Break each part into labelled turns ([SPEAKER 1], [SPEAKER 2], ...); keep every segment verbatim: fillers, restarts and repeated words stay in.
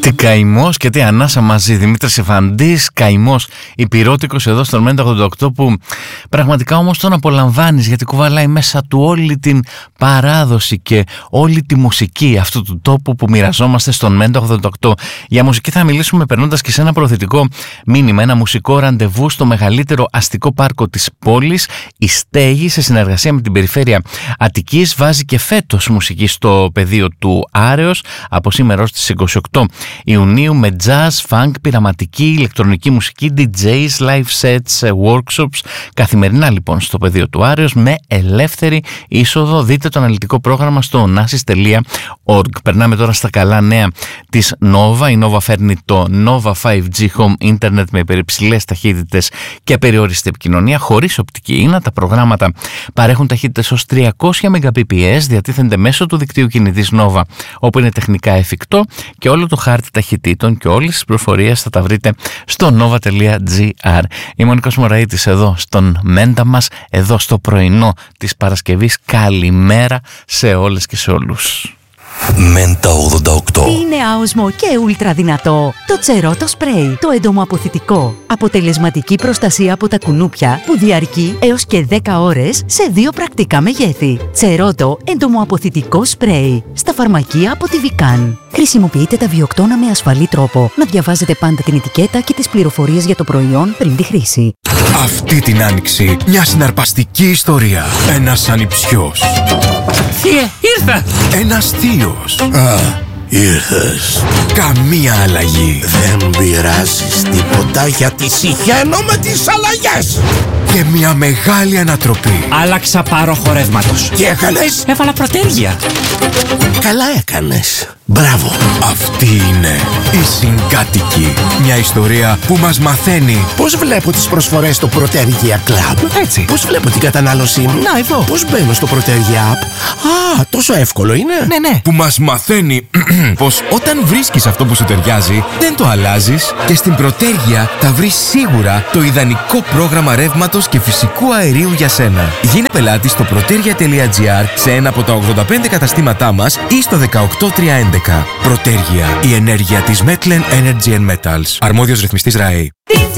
[SPEAKER 1] Τι καημός και τι ανάσα μαζί. Δημήτρης Εφαντής, καημός υπηρώτικος εδώ στον Μέντα ογδόντα οκτώ, που πραγματικά όμως τον απολαμβάνεις γιατί κουβαλάει μέσα του όλη την παράδοση και όλη τη μουσική αυτού του τόπου που μοιραζόμαστε στον Μέντα ογδόντα οκτώ. Για μουσική θα μιλήσουμε περνώντας και σε ένα προθετικό μήνυμα, ένα μουσικό ραντεβού στο μεγαλύτερο αστικό πάρκο της πόλης. Η Στέγη, σε συνεργασία με την περιφέρεια Αττικής, βάζει και φέτος μουσική στο πεδίο του Άρεος από σήμερα ως τις είκοσι οκτώ Ιουνίου, με jazz, funk, πειραματική, ηλεκτρονική μουσική, ντι τζέις, live sets, workshops. Καθημερινά λοιπόν στο πεδίο του Άρεος με ελεύθερη είσοδο. Δείτε το αναλυτικό πρόγραμμα στο onasis τελεία org. Περνάμε τώρα στα καλά νέα της Nova. Η Nova φέρνει το Nova φάιβ τζι Home Internet με υπερυψηλές ταχύτητες και απεριόριστη επικοινωνία χωρίς οπτική ίνα. Τα προγράμματα παρέχουν ταχύτητες ως τριακόσια μεγαμπιπιες, διατίθενται μέσω του δικτύου κινητής Nova, όπου είναι τεχνικά εφικτό, και όλο το χάρτη ταχυτήτων και όλες τις πληροφορίες θα τα βρείτε στο nova τελεία gr. Είμαι ο Νίκος Μωραΐτης εδώ στον Μέντα μας, εδώ στο πρωινό της Παρασκευής. Καλημέρα σε όλες και σε όλους.
[SPEAKER 2] Μέντα ογδόντα οκτώ.
[SPEAKER 3] Είναι άοσμο και ούλτρα δυνατό. Το Τσερότο Σπρέι, το εντομοαποθητικό. Αποτελεσματική προστασία από τα κουνούπια που διαρκεί έως και δέκα ώρες σε δύο πρακτικά μεγέθη. Τσερότο εντομοαποθητικό σπρέι. Στα φαρμακεία από τη Βικάν. Χρησιμοποιείτε τα βιοκτώνα με ασφαλή τρόπο. Να διαβάζετε πάντα την ετικέτα και τις πληροφορίες για το προϊόν πριν τη χρήση.
[SPEAKER 4] Αυτή την άνοιξη, μια συναρπαστική ιστορία. Ένας ανιψιός.
[SPEAKER 5] Θείε, ήρθα!
[SPEAKER 4] Ένας θείος.
[SPEAKER 2] Α, ήρθες.
[SPEAKER 4] Καμία αλλαγή.
[SPEAKER 2] Δεν πειράζεις τίποτα γιατί συχαίνω με τις αλλαγές.
[SPEAKER 4] Και μια μεγάλη ανατροπή.
[SPEAKER 5] Άλλαξα πάροχο ρεύματος.
[SPEAKER 2] Τι έκανες?
[SPEAKER 5] Έβαλα προτέρια.
[SPEAKER 2] Καλά έκανες. Μπράβο.
[SPEAKER 4] Αυτή είναι η Συγκάτοικη. Μια ιστορία που μας μαθαίνει
[SPEAKER 2] Πώς βλέπω τις προσφορές στο Protergia Club.
[SPEAKER 4] έτσι.
[SPEAKER 2] Πώς βλέπω την κατανάλωσή μου.
[SPEAKER 5] Να, εδώ.
[SPEAKER 2] Πώς μπαίνω στο Protergia App. Α, τόσο εύκολο είναι.
[SPEAKER 5] Ναι, ναι.
[SPEAKER 4] Που μας μαθαίνει πως όταν βρίσκεις αυτό που σου ταιριάζει, δεν το αλλάζεις, και στην Protergia θα βρεις σίγουρα το ιδανικό πρόγραμμα ρεύματος και φυσικού αερίου για σένα. Γίνε πελάτης στο protergia τελεία gr, σε ένα από τα ογδόντα πέντε καταστήματά μας ή στο δεκαοκτώ τριακόσια έντεκα. Protergia, η ενέργεια της Metlen Energy and Metals. Αρμόδιος ρυθμιστής ΡΑΕ.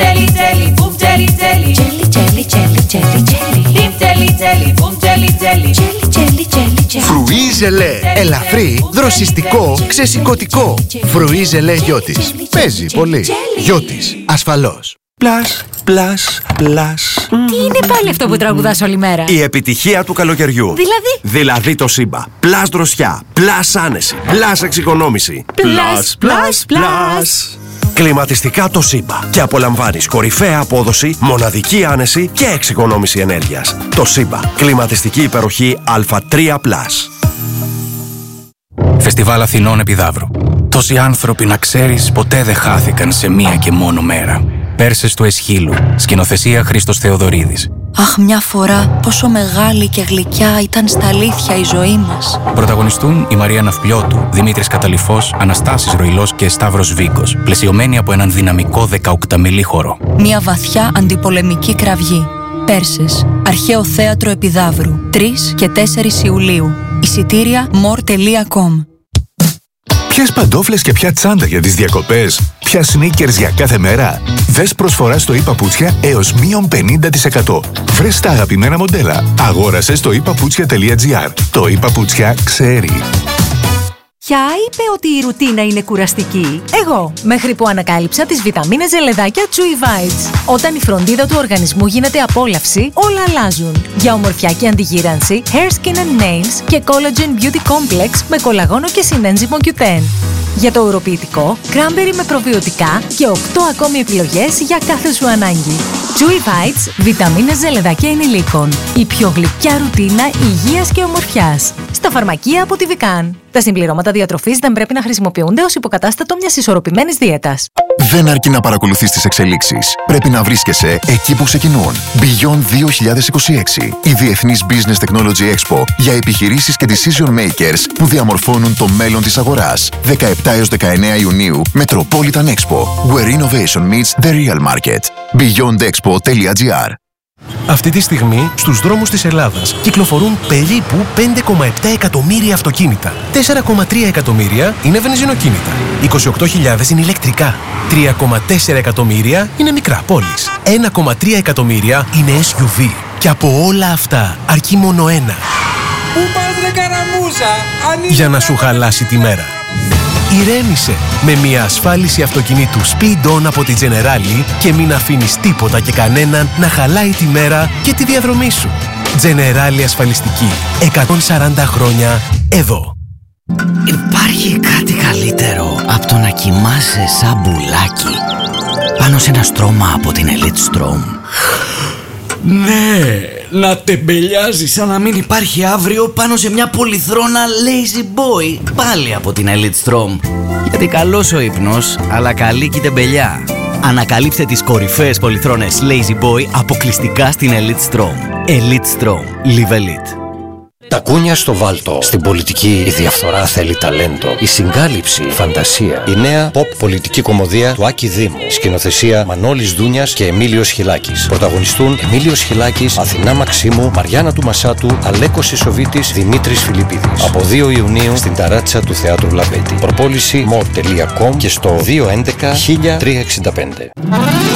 [SPEAKER 6] Φρουί ζελέ. Ελαφρύ, δροσιστικό, ξεσηκωτικό. Φρουί ζελέ Γιώτης. Παίζει πολύ. Γιώτης, ασφαλώς.
[SPEAKER 7] Πλάς, πλάς, πλάς.
[SPEAKER 8] Τι είναι πάλι αυτό που τραγουδάς όλη μέρα?
[SPEAKER 7] Η επιτυχία του καλοκαιριού.
[SPEAKER 8] Δηλαδή?
[SPEAKER 7] Δηλαδή το Σύμπα. Πλάς δροσιά, πλάς άνεση, πλάς εξοικονόμηση.
[SPEAKER 8] Πλάς, πλάς, πλάς.
[SPEAKER 7] Κλιματιστικά το Σύμπα. Και απολαμβάνεις κορυφαία απόδοση, μοναδική άνεση και εξοικονόμηση ενέργειας. Το Σύμπα. Κλιματιστική υπεροχή Α τρία πλας.
[SPEAKER 9] Φεστιβάλ Αθηνών Επιδαύρου. Τόσοι άνθρωποι, να ξέρεις, ποτέ δεν χάθηκαν σε μία και μόνο μέρα. Πέρσες του Εσχύλου. Σκηνοθεσία Χρήστος Θεοδωρίδης.
[SPEAKER 10] Αχ, μια φορά πόσο μεγάλη και γλυκιά ήταν στα αλήθεια η ζωή μας.
[SPEAKER 9] Πρωταγωνιστούν η Μαρία Ναυπλιώτου, Δημήτρης Καταλυφός, Αναστάσης Ροϊλός και Σταύρος Βίκος, πλαισιωμένοι από έναν δυναμικό δεκαοκταμιλή χορό.
[SPEAKER 10] Μια βαθιά αντιπολεμική κραυγή. Πέρσες, Αρχαίο Θέατρο Επιδαύρου, τρεις και τέσσερις Ιουλίου. Εισιτήρια more τελεία com.
[SPEAKER 11] Ποιες παντόφλες και ποια τσάντα για τις διακοπές? Ποια σνίκερς για κάθε μέρα? Δες προσφορά στο iPaputsια έως μείον πενήντα τοις εκατό. Βρες τα αγαπημένα μοντέλα. Αγόρασε στο iPaputsια τελεία gr. Το iPaputsια ξέρει.
[SPEAKER 3] Ποια είπε ότι η ρουτίνα είναι κουραστική?
[SPEAKER 8] Εγώ, μέχρι που ανακάλυψα τις βιταμίνες ζελεδάκια Chewy Vites. Όταν η φροντίδα του οργανισμού γίνεται απόλαυση, όλα αλλάζουν. Για ομορφιά και αντιγύρανση, Hair, Skin and Nails και Collagen Beauty Complex με κολαγόνο και συνένζυμο κιου τεν. Για το ουροποιητικό, Cranberry με προβιωτικά και οκτώ ακόμη επιλογές για κάθε σου ανάγκη. Chewy Vites, βιταμίνες ζελεδάκια ενηλίκων. Η πιο γλυκιά ρουτίνα υγείας και ομορφιάς. Στα φαρμακεία από τη Βικάν. Τα συμπληρώματα διατροφής δεν πρέπει να χρησιμοποιούνται ως υποκατάστατο μιας ισορροπημένης δίαιτας.
[SPEAKER 12] Δεν αρκεί να παρακολουθείς τις εξελίξεις. Πρέπει να βρίσκεσαι εκεί που ξεκινούν. Beyond δύο χιλιάδες είκοσι έξι. Η Διεθνής Business Technology Expo για επιχειρήσεις και decision makers που διαμορφώνουν το μέλλον της αγοράς. δεκαεπτά έως δεκαεννέα Ιουνίου, Metropolitan Expo. Where innovation meets the real market. beyond expo τελεία gr.
[SPEAKER 13] Αυτή τη στιγμή στους δρόμους της Ελλάδας κυκλοφορούν περίπου πέντε κόμμα επτά εκατομμύρια αυτοκίνητα. τέσσερα κόμμα τρία εκατομμύρια είναι βενζινοκίνητα. είκοσι οκτώ χιλιάδες είναι ηλεκτρικά. τρία κόμμα τέσσερα εκατομμύρια είναι μικρά πόλεις. ένα κόμμα τρία εκατομμύρια είναι ες γιου βι. Και από όλα αυτά αρκεί μόνο ένα.
[SPEAKER 14] Πού πας ρε καραμούζα,
[SPEAKER 13] για να σου χαλάσει τη μέρα. Ηρέμησε με μια ασφάλιση αυτοκινήτου Speed On από τη Generali και μην αφήνεις τίποτα και κανέναν να χαλάει τη μέρα και τη διαδρομή σου. Generali ασφαλιστική. εκατόν σαράντα χρόνια εδώ.
[SPEAKER 15] Υπάρχει κάτι καλύτερο από το να κοιμάσαι σαν μπουλάκι πάνω σε ένα στρώμα από την Elite Strom.
[SPEAKER 5] Ναι, να τεμπελιάζει σαν να μην υπάρχει αύριο πάνω σε μια πολυθρόνα Lazy Boy, πάλι από την Elite Strom.
[SPEAKER 15] Γιατί καλός ο ύπνος, αλλά καλή και η τεμπελιά. Ανακαλύψτε τις κορυφαίες πολυθρόνες Lazy Boy αποκλειστικά στην Elite Strom. Elite Strom. Live Elite.
[SPEAKER 16] Τα κούνια στο βάλτο. Στην πολιτική η διαφθορά θέλει ταλέντο. Η συγκάλυψη, φαντασία. Η νέα pop πολιτική κομμωδία του Άκη Δήμου. Σκηνοθεσία Μανώλης Δούνιας και Εμίλιος Χιλάκης. Πρωταγωνιστούν Εμίλιος Χιλάκης, Αθηνά Μαξίμου, Μαριάννα του Μασάτου, Αλέκος Ισοβίτης, Δημήτρης Φιλιππίδης. Από δύο Ιουνίου στην ταράτσα του Θεάτρου Λαμπέτη. Προπόληση more τελεία com και στο δύο έντεκα χίλια τριακόσια εξήντα πέντε.